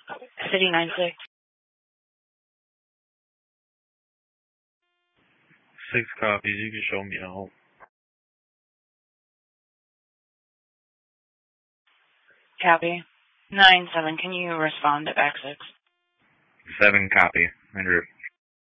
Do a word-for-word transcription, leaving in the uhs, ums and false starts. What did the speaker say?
City nine six. Six copies. You can show me out. Copy. Nine seven. Can you respond to back six? Seven copy. Andrew.